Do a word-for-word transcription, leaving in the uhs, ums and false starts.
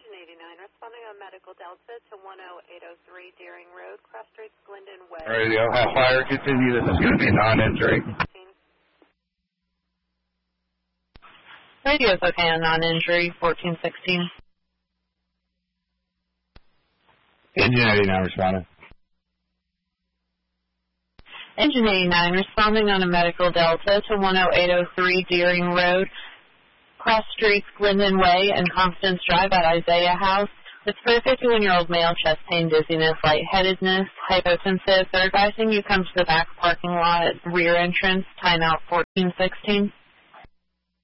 eighty-nine, responding on Medical Delta to one oh eight oh three Deering Road, Cross Street, Glendon Way. Radio, have fire continue. This is going to be non-entry. Radio's okay on non-injury, fourteen sixteen. Engine eighty-nine responding. Engine eighty-nine responding on a Medical Delta to one oh eight oh three Deering Road, Cross Streets, Glendon Way, and Constance Drive at Isaiah House. It's for a fifty-one-year-old male, chest pain, dizziness, lightheadedness, hypotensive. They're advising you come to the back parking lot, rear entrance, timeout fourteen sixteen.